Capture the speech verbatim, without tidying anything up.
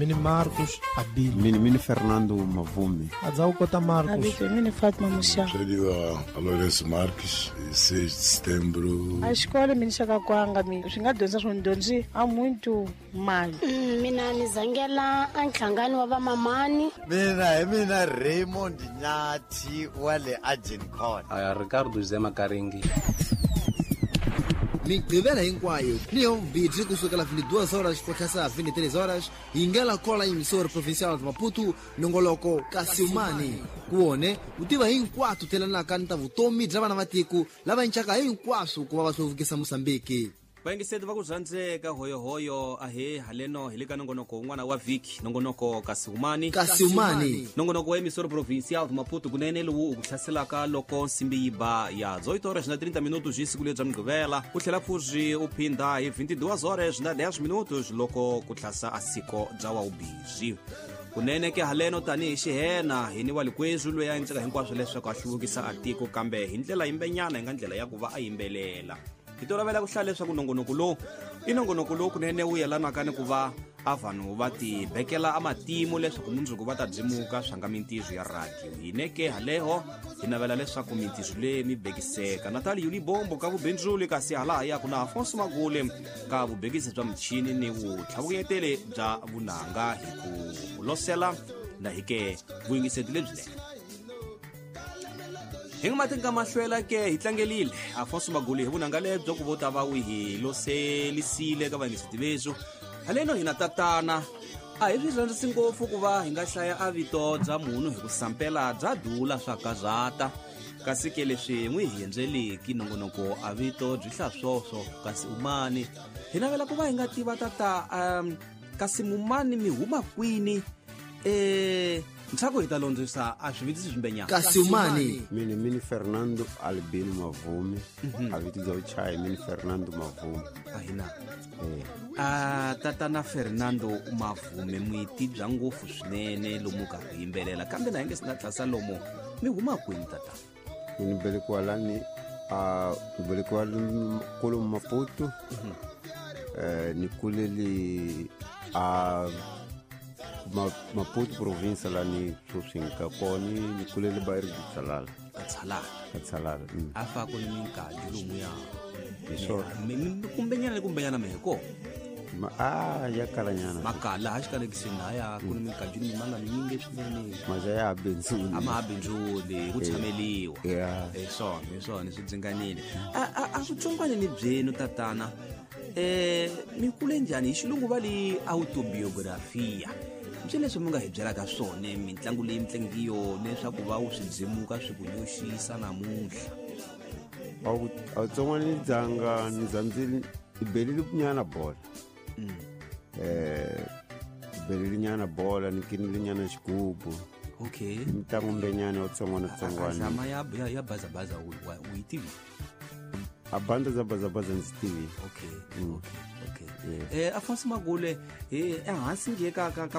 Mini Marcos Abílio. Mini Mini Fernando Mavume. Adzau Kota Marcos. Abílio, Mini Fátima Muxá. Chediwa Alorenço Marques, seis de setembro. A escola Mini Chakakwanga, mi. Os engados são donde há muito mal. Mina Nizangela, Anklangani Wabamamani. Mina, Mina Raymond Nyati, Wale Agent Con. Aya Ricardo Zema Karingi. Migqibela hinkwayo niyo mbidzi kusukela vinte e duas horas kuthasa vinte e três horas ingela kola emissora provincial de Maputo nongoloko Kasiumani kuone utiva hinkwatu telana kanta vutomi bya vana vatiko lava nchaka hinkwaso ku va va hluvukisa Mosambiki. Vaingisedi va ku zvandzeka hoyohoyo ahe haleno hi le ka nongonoko wun'wana wa vhiki nongonoko Kasiumani Kasiumani nongonoko wa emisora provincial de Maputo kunene lowu u ku hlaselaka loko nsimbi yi ba ya dezoito horas na trinta minutos hi siku lebya migqivela u tlhela futhi u phinda hi vinte e duas horas na dez minutos loko ku tlhasa asiko bya wa ubizi kunene ke haleno tanihi xihena hi ni wa likwezu loyi a endleka hinkwaswo leswaku a hluvukisa atiko kambe hi ndlela yimbenyana hi nga ndlela ya ku va a yimbelela hi tolovela ku hlaya leswaku nongonoko lowu i nongonoko lowu kunene wu yelanaka ni ku va a vanhu va ti bekela amatimu leswaku mundzuku va ta dzimuka swa nga mintizo ya radio hine ke haleho hi navela leswaku mintizo leyi mi bekiseka Natali Yuli Bombo ka vubindzuli kasi halaya ku na Afonso Magule ka vubekisi bya michini ni vutlhavuketele bya vunanga hi ku losela na hi ke vuyingiseti lebyinene hi nga matenga mahlwela ke hi tlangelile Afonso Magule hi vunanga lebyo ku vota va wihi loselisile ka vayingiseti veswo haleno hina tatana a hi swi rhandzisi ngopfu ku va hi nga hlaya a vito bya munhu hi ku sampela bya dula swa kazata kasi ke leswi n'wi hi endzeleki nongonoko a vito byi hla swoswo kasi umani hi navela ku va hi nga tiva tata um kasi mumani mi huma kwini eh ntsako hi ta londzisa a swivitisi swimbenyana Kasiumani Mini Mini Fernando Albino Mavume. A viti bya uchaya Mini Fernando Mavume. ahina Eh. a tatana Fernando Mavume mwiti bya ngopfu swinene lomu ka ku yimbelela kambe na hi nge si nga tlhasa lomu mi huma kwini tata Mini belekiwa lani a belekiwa kule Maputo. Eh ni kuleli a Maputo province la ni Sosinka koni ni kuleli bayri di Tsalala. Tsalala Tsalala. afa ko ni minkadi lomu ya So kumbenyana ni kumbenyana meko ma ah ya kalanyana. makala ha xikale kisina ya ku ni minkadi ni manga nyinge swinene Maja ya benzuni. ama abinjuli ku tshameliwa Yeah. eh swona eh swona swi dzinganile a a a switsongwane ni byenu tatana eh mi kule njhani hi xilungu va li autobiografia swi leswi mi nga hi byelaka swona mitlangu leyi mitlangiyo leswaku va u swi dzimuka swi ku nyoxisa namuntlha Au au tsongwani dzanga ni zandzili ibelili nyana bola. Eh ibelili nyana bola ni kinili nyana xigubu. okay Mitlangu mbenyana utsongwana tsongwana. zama ya ya ya baza baza u u T V Abanda za baza baza nzitivi. okay Mm. okay okay Yeah. eh Afonso Magule eh ehansi nge ka ka ka